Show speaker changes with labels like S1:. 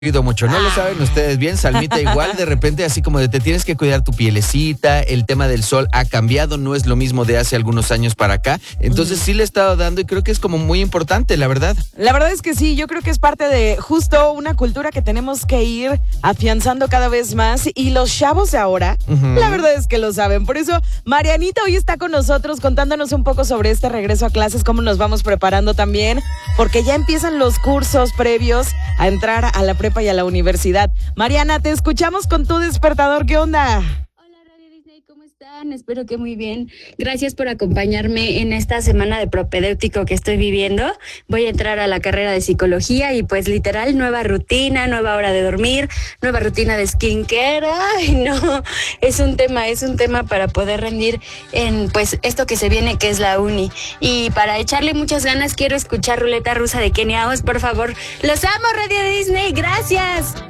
S1: Mucho, no lo saben ustedes bien, Salmita igual de repente así como de te tienes que cuidar tu pielecita, el tema del sol ha cambiado, no es lo mismo de hace algunos años para acá, entonces sí le he estado dando y creo que es como muy importante, la verdad.
S2: La verdad es que sí, yo creo que es parte de justo una cultura que tenemos que ir afianzando cada vez más y los chavos de ahora, la verdad es que lo saben, por eso Marianita hoy está con nosotros contándonos un poco sobre este regreso a clases, cómo nos vamos preparando también, porque ya empiezan los cursos previos a entrar a la prepa y a la universidad. Mariana, te escuchamos con tu despertador, ¿qué onda?
S3: Hola Radio Disney, ¿cómo están? Espero que muy bien. Gracias por acompañarme en esta semana de propedéutico que estoy viviendo. Voy a entrar a la carrera de psicología y pues literal nueva rutina, nueva hora de dormir, nueva rutina de skincare. Ay, no, es un tema para poder rendir en pues esto que se viene, que es la uni. Y para echarle muchas ganas quiero escuchar Ruleta Rusa de Kenia Os, por favor. Los amo, Radio Disney, gracias.